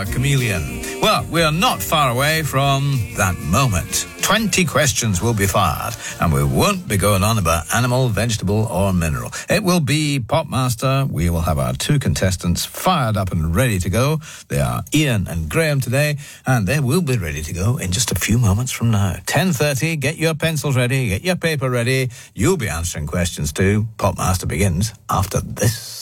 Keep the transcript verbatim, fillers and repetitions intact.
A chameleon. Well, we are not far away from that moment. Twenty questions will be fired, and we won't be going on about animal, vegetable, or mineral. It will be Popmaster. We will have our two contestants fired up and ready to go. They are Ian and Graham today, and they will be ready to go in just a few moments from now. ten thirty, get your pencils ready, get your paper ready. You'll be answering questions too. Popmaster begins after this.